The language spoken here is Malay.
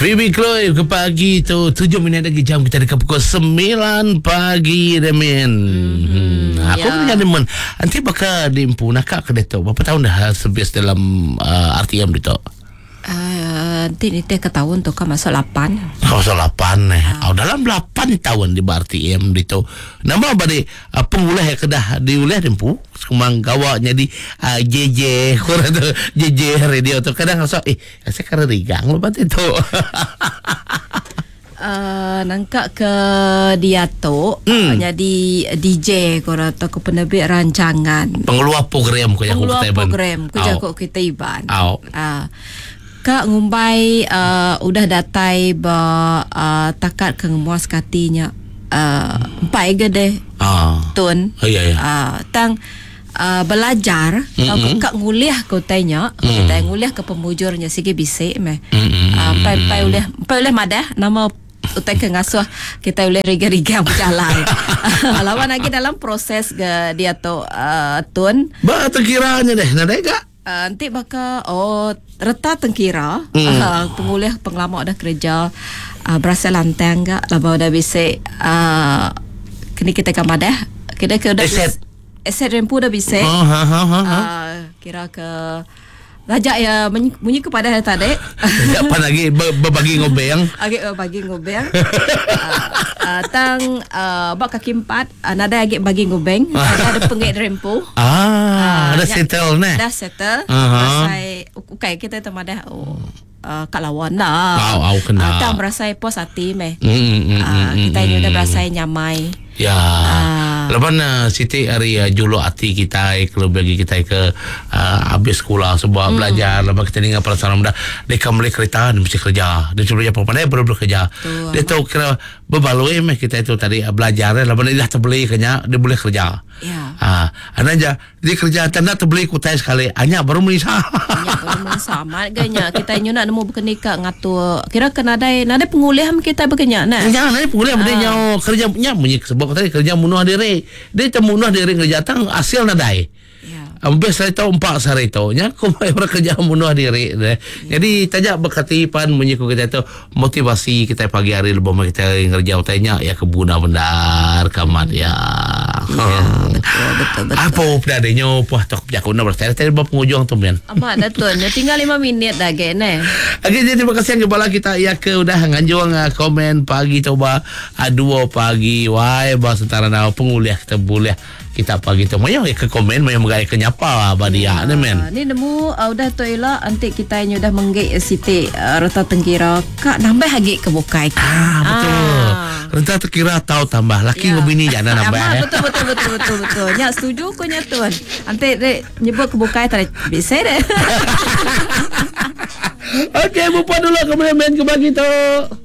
Phoebe Chloe ke pagi tu 7 minit lagi jam kita dekat pukul 9 pagi Demin. Aku punya Demin. Nanti bakal dimpu nakak ke Dato. Berapa tahun dah servis dalam RTM Dato? Nanti ni ketahuan tu kan masuk 8. Masuk 8 dalam 8 tahun di RTM Dato. Nama bade pengulah yang kedah diulah dimpu. Semang gawaknya di JJ kurang tu JJ radio tu kadang so saya kira rigang lepas itu. Nangkak ke dia tu jadi DJ korang tu ke penerbit rancangan pengeluar program ko jago kita iban Kak ngumbai udah datai takat ke ngemuas katinya empai gede tun tang belajar kak nguliah kau tanya kita nguliah ke pemujurnya sige bisik pai uleh madah nama utai ke ngasuh kita uleh riga-riga berjalan lawan lagi dalam proses ke dia tu tun ba terkiranya deh nadai kak nanti bakal reta tengkira penguliah penglama dah kerja berasa lantang gak labau dah bisik kini kita kamadah kita udah Eset rempu dah bisik kira ke Rajak ya bunyi kepada tadi. Apa lagi berbagi ngobeng. Bagi ngobeng. Tang bak kaki 4 nada agak bagi ngobeng. Ada pengit rempu. Ada settle ne. Dah settle. Saya ukai kita temadah kat lawan lah. Kena. Tang berasa pos hati meh. Kita ini dah berasa nyamai. Ya. Lepas Siti hari julu hati kita kalau bagi kita ke habis sekolah sebuah belajar lepas kita dengar perasaan muda dia kembali kereta dia mesti kerja dia cuma kerja apa baru kerja dia tahu kira berbaloi kita itu tadi belajar lepas dia dah terbeli kenya dia boleh kerja aja dia kerja tanda terbeli kutai sekali hanya baru menisah sama ganya kita nyuna nemu berkenika ngatur kira kena ada pengulihan kita berkenya nah ada pengulihan dia kerja punya sebab tadi kerja munuh diri dia temunuh diri kerja tang hasil nadai Ambes saya tahu 4 hari tahu nya aku mai kerja munuh diri jadi tajak berkatipan menyiku kita tu motivasi kita pagi hari lebih kita kerja utainya ya kebuna benar kamat betul apa pedadanya puah tok jakuna bertanya tadi bab pengujung tu men amat datun tinggal 5 minit dah gene okey jadi terima kasih kembali kita ya ke udah nganjuang komen pagi coba 2 pagi wai bahasa antara penguliah kita boleh kita pagi tu mayo ke komen mayo menggaya kenyapa badia ni men ni nemu udah tu elok nanti kita ni udah menggek Siti reta tengkira kak nambah lagi ke bukai betul reta terkira tahu tambah laki ngobini jangan nambah betul nya setuju ko nya tuan nanti dek nyebut ke bukai tadi bisa deh. Okey bupa dulu kemudian main ke pagi tu